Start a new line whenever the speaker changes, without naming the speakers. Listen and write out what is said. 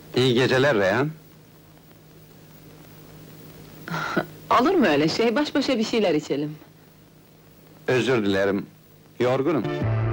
İyi geceler Reyhan.
Olur mu öyle şey? Baş başa bir şeyler içelim.
Özür dilerim. Yorgunum.